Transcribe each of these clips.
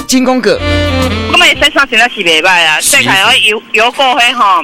金公哥， 我们洗衫真的是袂歹啊，洗起来油过迄吼，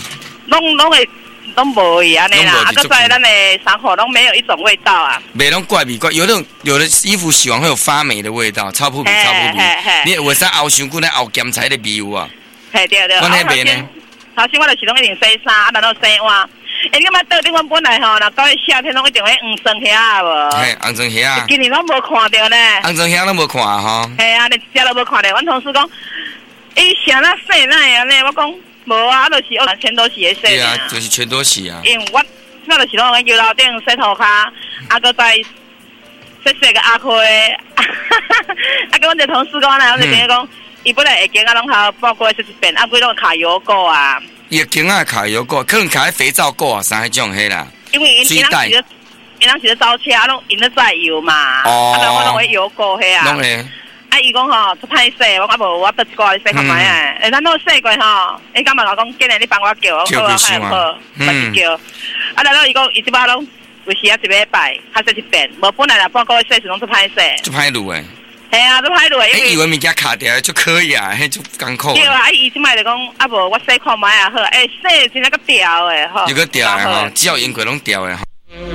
拢无伊安尼啦，个在咱的衫裤拢没有一种味道啊。 没拢怪味怪，有的衣服洗完会有发霉的味道，超扑鼻。你为啥熬上久咧熬咸菜的味有啊？ 嘿对。 我那边呢？ 头先我就是拢一定洗衫，然后洗碗。你感觉倒顶阮本来吼，若到夏天拢一定会黄装遐啊无？ 嘿，黄装遐啊。 今年拢无看到呢。 黄装遐拢无看啊吼。 嘿啊，你一只都无看到。阮同事讲，啥那洗那样呢？我讲。无啊，就是全都洗的洗。对啊，就是全都洗啊。 因为我就是拢喺摇楼顶洗头壳，搁再洗个阿亏。跟阮个同事讲啦，阮就边讲，伊本来会经啊拢好，包括洗一遍，规拢卡油垢啊。 伊会经啊卡油垢，可能卡肥皂垢啊，啥迄种迄啦。 因为因人是走车，拢因咧载油嘛。我拢会油垢迄啊。拢会。伊讲吼，出歹洗，我倒一个你洗看卖啊！咱都洗过吼，伊感觉我讲，今日你帮我叫，好，我就叫。然后伊讲，伊即摆拢有时一礼拜，还洗一遍，无本来啦，半个月洗时拢出歹洗。出歹路诶。系啊，出歹路诶。 以为物件卡掉就可以啊，迄就艰苦。 对啊，伊即摆就讲，无我洗看卖啊好，洗真那个掉诶吼。 有个掉诶吼，只要因过拢掉诶吼。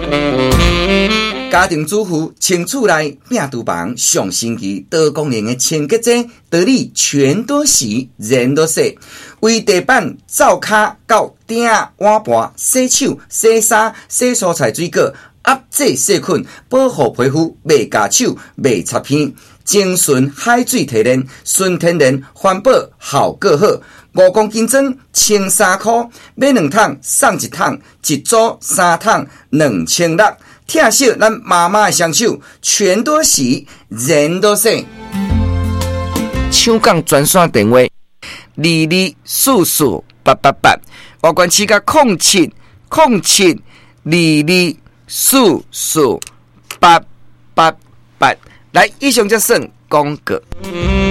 家庭主妇清厝内拼厨房上星期多功能的清洁剂，道理全都洗，人都洗。为地板、灶骹到鼎、碗盘、洗手、洗衫、洗蔬菜水果，压制细菌，保护皮肤，袂夹手，袂擦片。精纯海水提炼，纯天然，环保效果好。5公斤装清3块，买2桶送1桶，一组3桶2600。听惜咱妈妈的双手，全都洗，人都洗。抢港专线电话22448888，外关市甲0722448888。来，以上就算广告。